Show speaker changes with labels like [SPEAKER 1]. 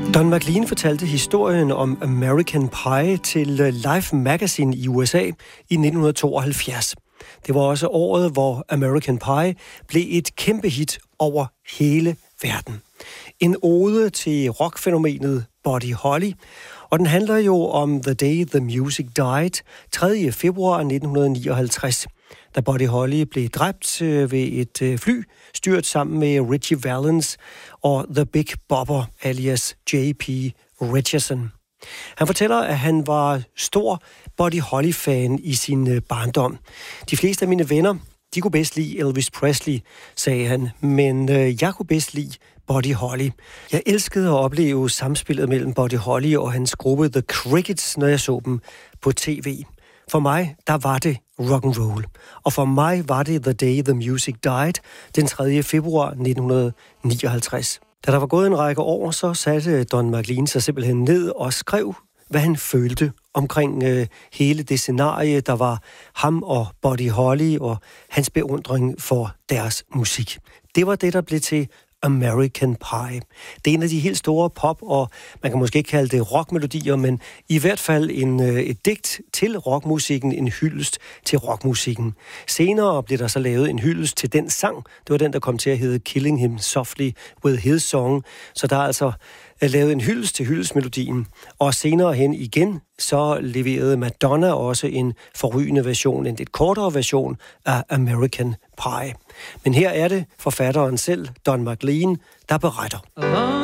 [SPEAKER 1] Don McLean fortalte historien om American Pie til Life Magazine i USA i 1972. Det var også året, hvor American Pie blev et kæmpe hit over hele verden. En ode til rockfænomenet Buddy Holly, og den handler jo om The Day the Music Died, 3. februar 1959, da Buddy Holly blev dræbt ved et fly, styrt sammen med Ritchie Valens og The Big Bopper, alias J.P. Richardson. Han fortæller, at han var stor Buddy Holly-fan i sin barndom. De fleste af mine venner, de kunne bedst lide Elvis Presley, sagde han, men jeg kunne bedst lide Buddy Holly. Jeg elskede at opleve samspillet mellem Buddy Holly og hans gruppe The Crickets, når jeg så dem på tv. For mig, der var det rock and roll. Og for mig var det The Day the Music Died, den 3. februar 1959. Da der var gået en række år, så satte Don McLean sig simpelthen ned og skrev, hvad han følte omkring hele det scenarie, der var ham og Buddy Holly og hans beundring for deres musik. Det var det, der blev til American Pie. Det er en af de helt store pop, og man kan måske ikke kalde det rockmelodier, men i hvert fald et digt til rockmusikken, en hyldest til rockmusikken. Senere blev der så lavet en hyldest til den sang. Det var den, der kom til at hedde Killing Him Softly with His Song. Så der er altså lavet en hyldest til hyldestmelodien. Og senere hen igen, så leverede Madonna også en forrygende version, en lidt kortere version af American Pie. Men her er det forfatteren selv, Don McLean, der beretter.